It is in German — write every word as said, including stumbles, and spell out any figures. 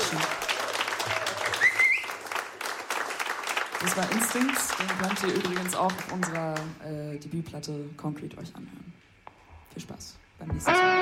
Action. Das war Instincts, den könnt ihr übrigens auch auf unserer äh, Debütplatte Concrete euch anhören. Viel Spaß beim nächsten Song.